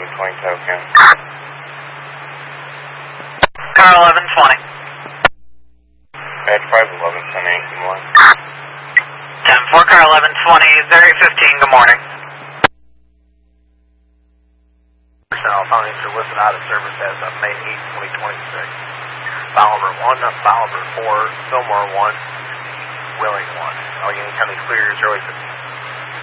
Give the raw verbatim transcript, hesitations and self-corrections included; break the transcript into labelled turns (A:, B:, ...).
A: eleven twenty token.
B: Car eleven twenty.
A: Bad five eleven ten eight, good morning.
B: ten four, car eleven twenty, zero eight fifteen, good morning.
C: Personnel phonies are listed out of service as of May eighth, twenty twenty-six. Bolivar one, Bolivar four, Fillmore one, Willing one. Allegheny County clear, zero eight fifteen.